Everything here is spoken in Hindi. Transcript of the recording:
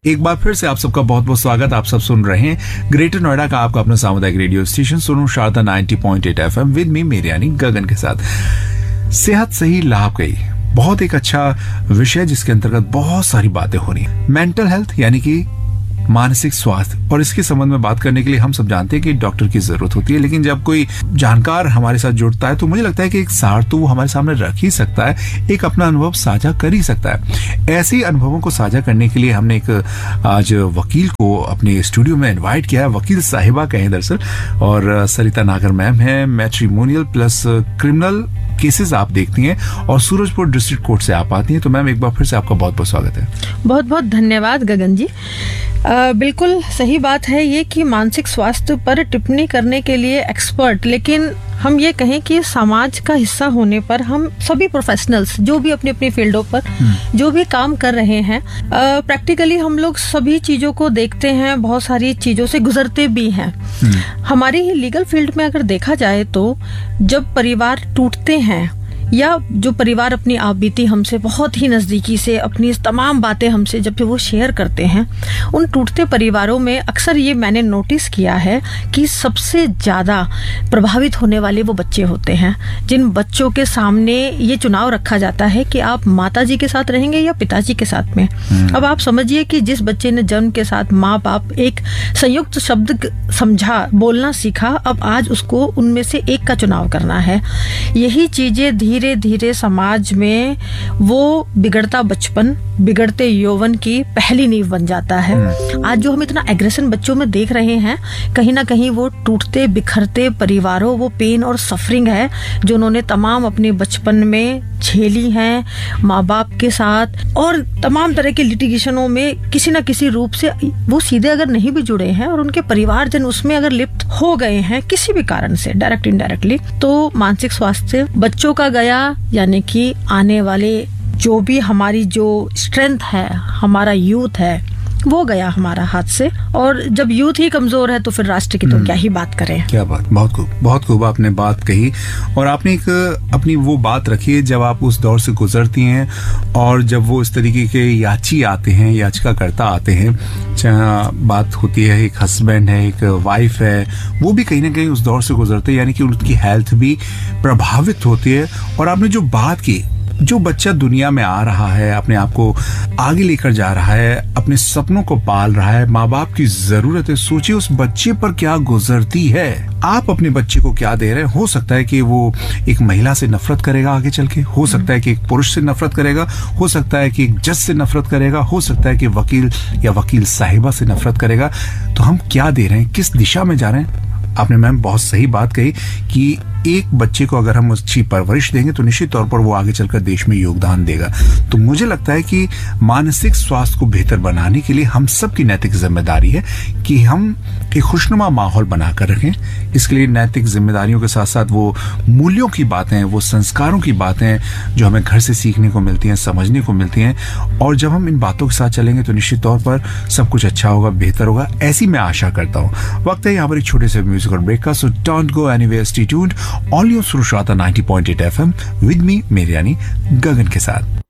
एक बार फिर से आप सबका बहुत बहुत स्वागत। आप सब सुन रहे हैं ग्रेटर नोएडा का आपका अपना सामुदायिक रेडियो स्टेशन सुनो शारदा 90.8 FM विद मी मेरे यानी गगन के साथ। सेहत सही लाभ गई बहुत एक अच्छा विषय जिसके अंतर्गत बहुत सारी बातें हो रही हैं। मेंटल हेल्थ यानी कि मानसिक स्वास्थ्य, और इसके संबंध में बात करने के लिए हम सब जानते हैं कि डॉक्टर की जरूरत होती है, लेकिन जब कोई जानकार हमारे साथ जुड़ता है तो मुझे लगता है कि एक सार तो वो हमारे सामने रख ही सकता है, एक अपना अनुभव साझा कर ही सकता है। ऐसे ही अनुभवों को साझा करने के लिए हमने एक आज वकील को अपने स्टूडियो में इन्वाइट किया है। वकील साहिबा कहें दरअसल, और सरिता नागर मैम है। मैट्रिमोनियल प्लस क्रिमिनल केसेस आप देखती हैं और सूरजपुर डिस्ट्रिक्ट कोर्ट से आप आती हैं। तो मैम एक बार फिर से आपका बहुत बहुत स्वागत है। बहुत बहुत धन्यवाद गगन जी। बिल्कुल सही बात है ये कि मानसिक स्वास्थ्य पर टिप्पणी करने के लिए एक्सपर्ट, लेकिन हम ये कहें कि समाज का हिस्सा होने पर हम सभी प्रोफेशनल्स जो भी अपनी अपनी फील्डों पर जो भी काम कर रहे हैं, प्रैक्टिकली हम लोग सभी चीजों को देखते हैं, बहुत सारी चीजों से गुजरते भी हैं। हमारी ही लीगल फील्ड में अगर देखा जाए तो जब परिवार टूटते हैं या जो परिवार अपनी आप बीती हमसे बहुत ही नजदीकी से अपनी तमाम बातें हमसे जब वो शेयर करते हैं, उन टूटते परिवारों में अक्सर ये मैंने नोटिस किया है कि सबसे ज्यादा प्रभावित होने वाले वो बच्चे होते हैं, जिन बच्चों के सामने ये चुनाव रखा जाता है कि आप माताजी के साथ रहेंगे या पिताजी के साथ में। अब आप समझिए कि जिस बच्चे ने जन्म के साथ माँ बाप एक संयुक्त शब्द समझा, बोलना सीखा, अब आज उसको उनमें से एक का चुनाव करना है। यही चीजें धीरे धीरे समाज में वो बिगड़ता बचपन, बिगड़ते यौवन की पहली नींव बन जाता है। आज जो हम इतना एग्रेशन बच्चों में देख रहे हैं, कहीं ना कहीं वो टूटते बिखरते परिवारों, वो पेन और सफरिंग है जो उन्होंने तमाम अपने बचपन में झेली हैं माँ बाप के साथ, और तमाम तरह के लिटिगेशनों में किसी न किसी रूप से वो सीधे अगर नहीं भी जुड़े हैं और उनके परिवारजन उसमें अगर लिप्त हो गए हैं किसी भी कारण से, डायरेक्ट इनडायरेक्टली, तो मानसिक स्वास्थ्य बच्चों का गया, यानी कि आने वाले जो भी हमारी जो स्ट्रेंथ है, हमारा यूथ है, वो गया हमारा हाथ से। और जब यूथ ही कमजोर है तो फिर राष्ट्र की तो क्या ही बात करें। क्या बात, बहुत खूब आपने बात कही। और आपने एक अपनी वो बात रखी है जब आप उस दौर से गुजरती हैं और जब वो इस तरीके के याची आते हैं, याचिकाकर्ता आते हैं, चाहे बात होती है एक हस्बैंड है, एक वाइफ है, वो भी कहीं ना कहीं उस दौर से गुजरते हैं, यानी कि उनकी हेल्थ भी प्रभावित होती है। और आपने जो बात की, जो बच्चा दुनिया में आ रहा है, अपने आप को आगे लेकर जा रहा है, अपने सपनों को पाल रहा है, माँ बाप की जरूरत है, सोचिए उस बच्चे पर क्या गुजरती है। आप अपने बच्चे को क्या दे रहे हैं। हो सकता है कि वो एक महिला से नफरत करेगा आगे चल के, हो सकता है कि एक पुरुष से नफरत करेगा, हो सकता है कि एक जज से नफरत करेगा, हो सकता है कि वकील या वकील साहिबा से नफरत करेगा। तो हम क्या दे रहे हैं, किस दिशा में जा रहे हैं। आपने मैम बहुत सही बात कही कि एक बच्चे को अगर हम अच्छी परवरिश देंगे तो निश्चित तौर पर वो आगे चलकर देश में योगदान देगा। तो मुझे लगता है कि मानसिक स्वास्थ्य को बेहतर बनाने के लिए हम सबकी नैतिक जिम्मेदारी है कि हम एक खुशनुमा माहौल बनाकर रखें। इसके लिए नैतिक जिम्मेदारियों के साथ साथ वो मूल्यों की बातें, वो संस्कारों की बातें जो हमें घर से सीखने को मिलती हैं, समझने को मिलती हैं, और जब हम इन बातों के साथ चलेंगे तो निश्चित तौर पर सब कुछ अच्छा होगा, बेहतर होगा, ऐसी मैं आशा करता हूँ। वक्त है यहाँ पर एक छोटे से म्यूजिकल ब्रेक का, so don't go anywhere, stay tuned, all your सुनो शारदा 90.8 FM विद मी मेरे यानी गगन के साथ।